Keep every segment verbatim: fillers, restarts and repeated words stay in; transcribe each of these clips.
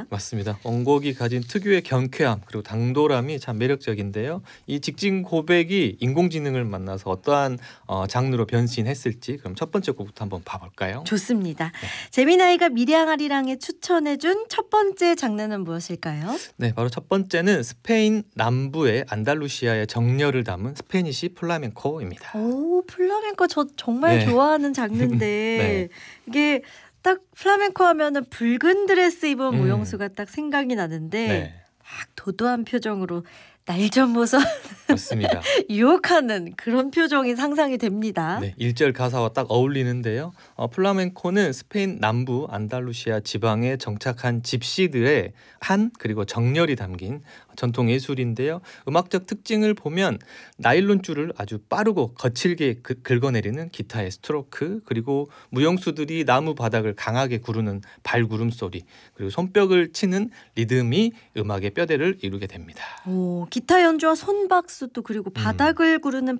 맞습니다. 원곡이 가진 특유의 경쾌함 그리고 당돌함이 참 매력적인데요. 이 직진 고백이 인공지능을 만나서 어떠한 어, 장르로 변신했을지 그럼 첫 번째 곡부터 한번 봐볼까요? 좋습니다. 네. 재미나이가 미량아리랑에 추천해준 첫 번째 장르는 무엇일까요? 네, 바로 첫 번째는 스페인 남부의 안달루시아의 정열을 담은 스페니시 플라멩코입니다. 오, 플라멩코 저 정말 네. 좋아하는 장르인데 네. 이게 딱 플라멩코 하면은 붉은 드레스 입은 음. 무용수가 딱 생각이 나는데 네, 막 도도한 표정으로 날 좀 보소 맞습니다. 유혹하는 그런 표정이 상상이 됩니다. 네, 일 절 가사와 딱 어울리는데요. 어, 플라멩코는 스페인 남부 안달루시아 지방에 정착한 집시들의 한 그리고 정열이 담긴 전통 예술인데요. 음악적 특징을 보면 나일론 줄을 아주 빠르고 거칠게 그, 긁어내리는 기타의 스트로크, 그리고 무용수들이 나무 바닥을 강하게 구르는 발구름 소리, 그리고 손뼉을 치는 리듬이 음악의 뼈대를 이루게 됩니다. 오, 기타 연주와 손박수도 그리고 바닥을 음. 구르는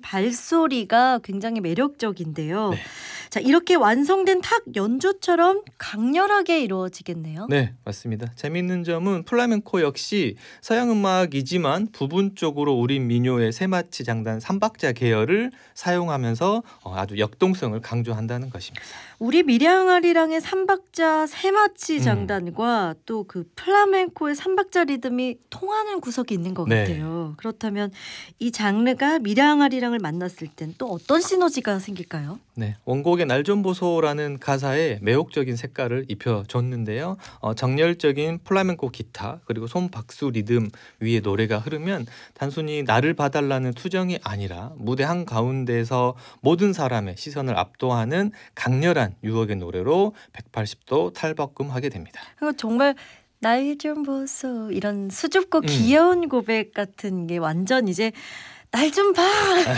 발소리가 굉장히 매력적인데요. 네. 자, 이렇게 완성된 탁 연주처럼 강렬하게 이루어지겠네요. 네, 맞습니다. 재미있는 점은 플라멩코 역시 서양 음악이지만 부분적으로 우린 민요의 세마치 장단 삼박자 계열을 사용하면서 어, 아주 역동성을 강조한다는 것입니다. 우리 미량아리랑의 삼박자 세마치 음. 장단과 또 그 플라멩코의 삼박자 리듬이 통하는 구석이 있는 것 네. 같아요. 그렇다면 이 장르가 미량아리랑을 만났을 땐 또 어떤 시너지가 생길까요? 네, 원곡의 날 좀 보소라는 가사에 매혹적인 색깔을 입혀줬는데요. 어, 정열적인 플라멩코 기타 그리고 손박수 리듬 위에 노래가 흐르면 단순히 나를 봐달라는 투정이 아니라 무대 한가운데에서 모든 사람의 시선을 압도하는 강렬한 유혹의 노래로 백팔십 도 탈바꿈하게 됩니다. 그리고 정말 날 좀 보소 이런 수줍고 음. 귀여운 고백 같은 게 완전 이제 날 좀 봐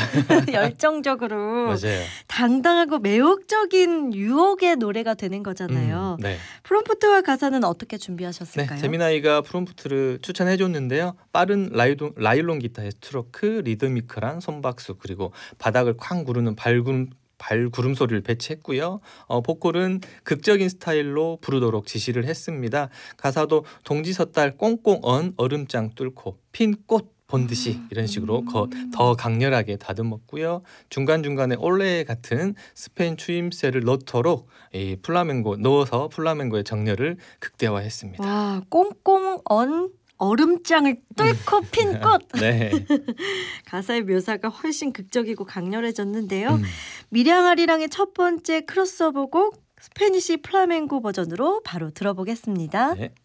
열정적으로 맞아요. 당당하고 매혹적인 유혹의 노래가 되는 거잖아요. 음, 네. 프롬프트와 가사는 어떻게 네, 준비하셨을까요? 재미나이가 프롬프트를 추천해줬는데요. 빠른 라이돈, 라일론 기타의 스트로크, 리드미컬한 손박수, 그리고 바닥을 쾅 구르는 발구름 발구름 소리를 배치했고요. 어, 보컬은 극적인 스타일로 부르도록 지시를 했습니다. 가사도 동지 섣달 꽁꽁 언 얼음장 뚫고 핀 꽃 본듯이 이런 식으로 거, 더 강렬하게 다듬었고요. 중간중간에 올레 같은 스페인 추임새를 넣도록 이 플라멩고 넣어서 플라멩고의 정열을 극대화했습니다. 와, 꽁꽁 언 얼음장을 뚫고 핀 꽃. 네. 가사의 묘사가 훨씬 극적이고 강렬해졌는데요. 음. 미량아리랑의 첫 번째 크로스오버 곡 스페니시 플라멩고 버전으로 바로 들어보겠습니다. 네.